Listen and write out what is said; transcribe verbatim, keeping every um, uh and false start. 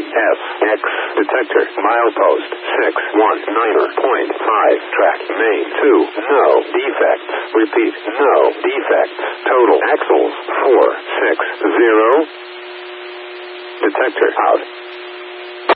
S X. Detector. Milepost. six one niner point five. Track. Main. two. No defects. Repeat. No defects. Total axles. four six zero. Detector out.